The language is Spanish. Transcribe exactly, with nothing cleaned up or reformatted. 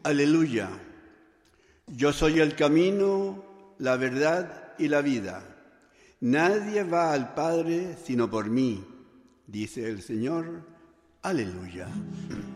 Aleluya. Yo soy el camino, la verdad y la vida. Nadie va al Padre sino por mí, dice el Señor. Aleluya.